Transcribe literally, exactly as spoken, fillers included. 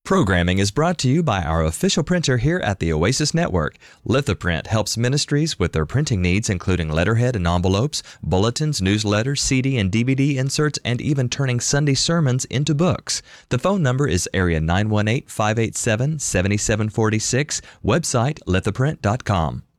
Programming is brought to you by our official printer here at the Oasis Network. Lithoprint helps ministries with their printing needs, including letterhead and envelopes, bulletins, newsletters, C D and D V D inserts, and even turning Sunday sermons into books. The phone number is area nine one eight, five eight seven, seven seven four six, website lithoprint dot com.